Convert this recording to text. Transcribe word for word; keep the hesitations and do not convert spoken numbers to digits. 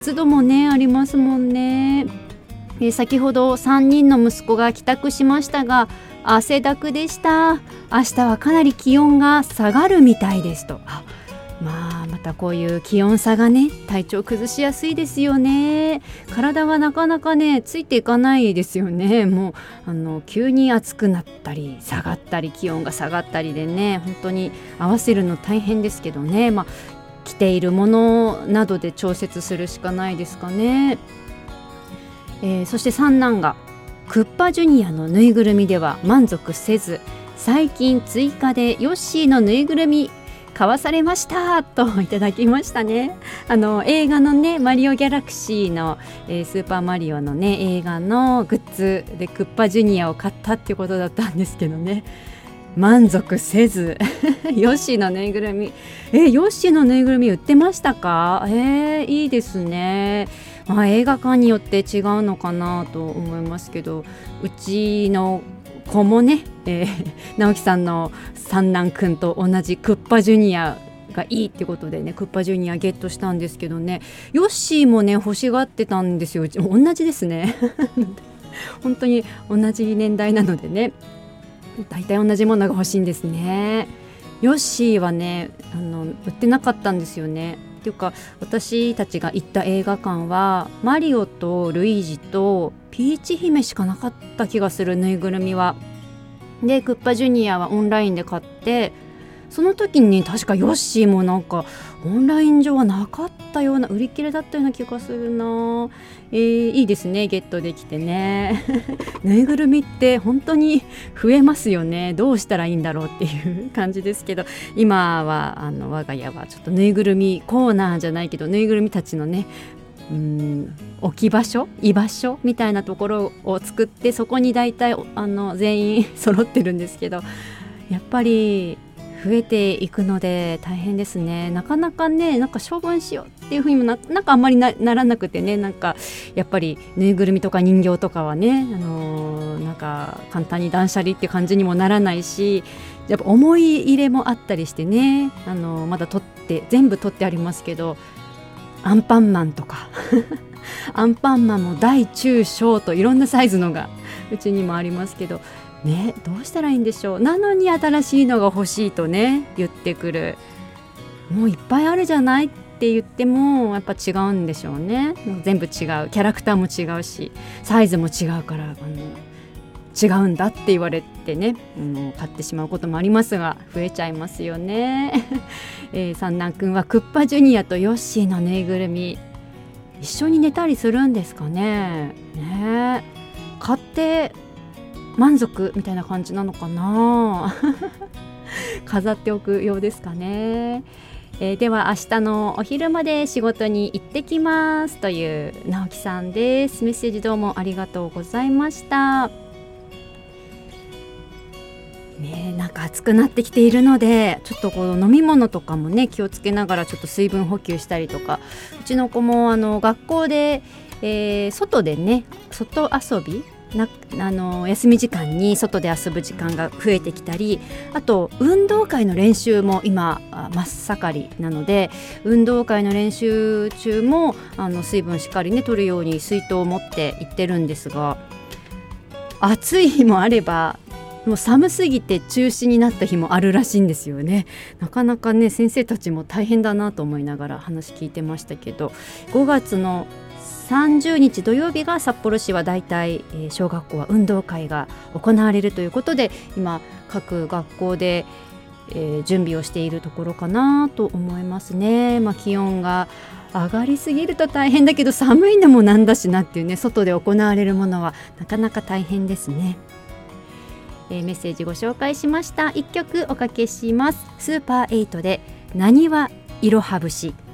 湿度もねありますもんね。えー先ほどさんにんの息子が帰宅しましたが汗だくでした。明日はかなり気温が下がるみたいですと。あまあまたこういう気温差がね体調崩しやすいですよね。体がなかなかねついていかないですよね。もうあの急に暑くなったり下がったり気温が下がったりでね本当に合わせるの大変ですけどね、まあ、着ているものなどで調節するしかないですかね。えーそして三男がクッパジュニアのぬいぐるみでは満足せず最近追加でヨッシーのぬいぐるみ買わされましたといただきましたね。あの映画のねマリオギャラクシーの、えースーパーマリオのね映画のグッズでクッパジュニアを買ったっていうことだったんですけどね、満足せずヨッシーのぬいぐるみえーヨッシーのぬいぐるみ売ってましたか？えー、いいですね。まあ、映画館によって違うのかなと思いますけど、うちの子もね、えー、直樹さんの三男くんと同じクッパジュニアがいいってことでねクッパジュニアゲットしたんですけどね、ヨッシーもね欲しがってたんですよ。うち同じですね本当に同じ年代なのでね大体同じものが欲しいんですね。ヨッシーはねあの売ってなかったんですよね。っていうか私たちが行った映画館はマリオとルイージとピーチ姫しかなかった気がする、ぬいぐるみは。でクッパジュニアはオンラインで買って、その時に確かヨッシーもなんかオンライン上はなかったような、売り切れだったような気がするな、えー、いいですねゲットできてねぬいぐるみって本当に増えますよね。どうしたらいいんだろうっていう感じですけど、今はあの我が家はちょっとぬいぐるみコーナーじゃないけどぬいぐるみたちのねうーん置き場所居場所みたいなところを作って、そこに大体あの全員揃ってるんですけど、やっぱり増えていくので大変ですね。なかなかねなんか処分しようっていうふうにも な, なんかあんまり な, ならなくてね、なんかやっぱりぬいぐるみとか人形とかはね、あのー、なんか簡単に断捨離っていう感じにもならないし、やっぱ思い入れもあったりしてね、あのー、まだ取って全部取ってありますけど、アンパンマンとかアンパンマンも大中小といろんなサイズのがうちにもありますけどね、どうしたらいいんでしょう。なのに新しいのが欲しいとね言ってくる。もういっぱいあるじゃないって言ってもやっぱ違うんでしょうね。全部違う、キャラクターも違うしサイズも違うから、あの違うんだって言われてね、もう買ってしまうこともありますが増えちゃいますよね、えー、三男くんはクッパジュニアとヨッシーのぬいぐるみ一緒に寝たりするんですかね。ね買って満足みたいな感じなのかな飾っておくようですかね、えー、では明日のお昼まで仕事に行ってきますという直樹さんです。メッセージどうもありがとうございました。ね、なんか暑くなってきているのでちょっとこの飲み物とかもね気をつけながらちょっと水分補給したりとか、うちの子もあの学校で、えー、外でね外遊びなあの休み時間に外で遊ぶ時間が増えてきたり、あと運動会の練習も今真っ盛りなので、運動会の練習中もあの水分しっかりね取るように水筒を持って行ってるんですが、暑い日もあればもう寒すぎて中止になった日もあるらしいんですよね。なかなかね先生たちも大変だなと思いながら話聞いてましたけど、ごがつのさんじゅうにち土曜日が札幌市はだいたい小学校は運動会が行われるということで、今各学校で、えー、準備をしているところかなと思いますね。まあ、気温が上がりすぎると大変だけど寒いのもなんだしなっていうね、外で行われるものはなかなか大変ですね。えー、メッセージご紹介しました。いっきょくおかけします。スーパーエイトでなにわいろは節。